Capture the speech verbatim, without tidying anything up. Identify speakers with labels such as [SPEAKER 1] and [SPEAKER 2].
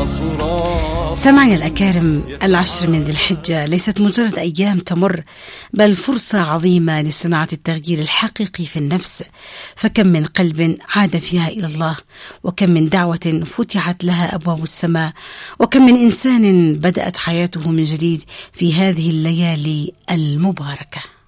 [SPEAKER 1] سمعنا الأكارم، العشر من ذي الحجة ليست مجرد أيام تمر، بل فرصة عظيمة لصناعة التغيير الحقيقي في النفس. فكم من قلب عاد فيها إلى الله، وكم من دعوة فتحت لها أبواب السماء، وكم من إنسان بدأت حياته من جديد في هذه الليالي المباركة.